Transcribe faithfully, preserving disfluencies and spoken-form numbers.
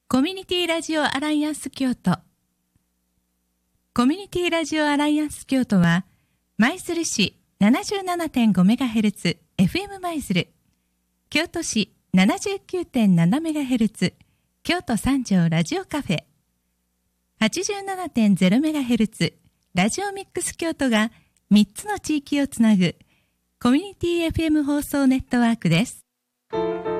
コミュニティラジオアライアンス京都。コミュニティラジオアライアンス京都は、舞鶴市 ななじゅうななてんごメガヘルツ エフエム 舞鶴、京都市 ななじゅうきゅうてんななメガヘルツ 京都三条ラジオカフェ、はちじゅうななてんゼロメガヘルツ ラジオミックス京都がみっつの地域をつなぐコミュニティ エフエム 放送ネットワークです。